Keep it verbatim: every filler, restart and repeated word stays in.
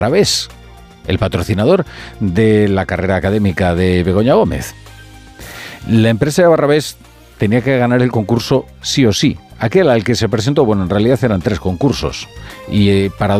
Barrabés, el patrocinador de la carrera académica de Begoña Gómez. La empresa de Barrabés tenía que ganar el concurso sí o sí. Aquel al que se presentó, bueno, en realidad eran tres concursos. Y eh, para